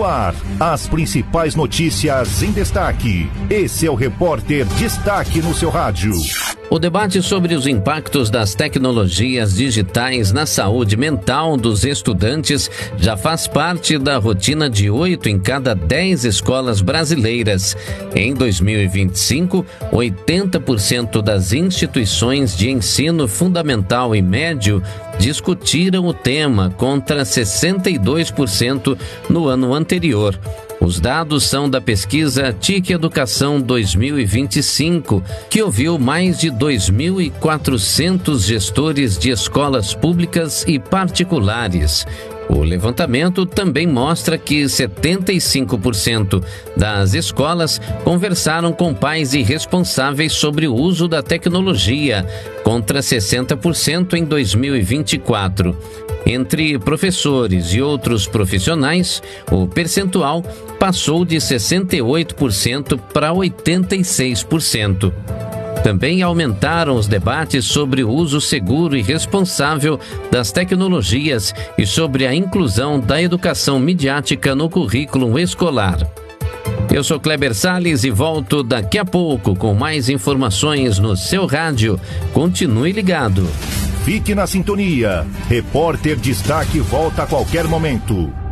ar, as principais notícias em destaque. Esse é o Repórter Destaque no seu rádio. O debate sobre os impactos das tecnologias digitais na saúde mental dos estudantes já faz parte da rotina de 8 em cada 10 escolas brasileiras. Em 2025, 80% das instituições de ensino fundamental e médio discutiram o tema, contra 62% no ano anterior. Os dados são da pesquisa TIC Educação 2025, que ouviu mais de 2.400 gestores de escolas públicas e particulares. O levantamento também mostra que 75% das escolas conversaram com pais e responsáveis sobre o uso da tecnologia, contra 60% em 2024. Entre professores e outros profissionais, o percentual passou de 68% para 86%. Também aumentaram os debates sobre o uso seguro e responsável das tecnologias e sobre a inclusão da educação midiática no currículo escolar. Eu sou Kleber Salles e volto daqui a pouco com mais informações no seu rádio. Continue ligado. Fique na sintonia. Repórter Destaque volta a qualquer momento.